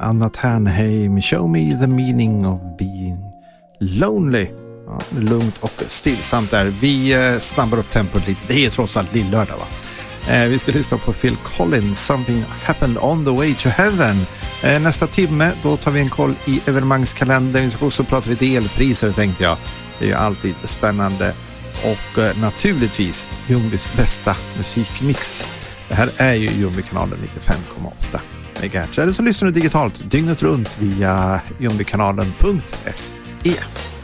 Anna Ternheim, Show Me the Meaning of Being Lonely. Ja, lugnt och stillsamt där. Vi snabbar upp tempot lite. Det är ju trots allt lillördag, va? Vi ska lyssna på Phil Collins, Something Happened on the Way to Heaven. Nästa timme, då tar vi en koll i evenemangskalendern. Vi ska också prata lite elpriser, tänkte jag. Det är ju alltid spännande. Och naturligtvis Ljungbys bästa musikmix. Det här är ju Ljungbykanalen 95,8 MHz. Eller så lyssnar du digitalt dygnet runt via ljungbykanalen.se.